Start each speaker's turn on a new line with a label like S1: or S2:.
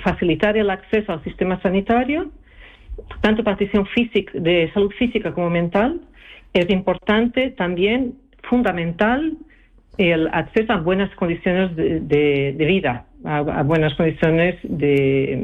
S1: facilitar el acceso al sistema sanitario, tanto para atención de salud física como mental. Es importante también, fundamental, el acceso a buenas condiciones de vida, a buenas condiciones de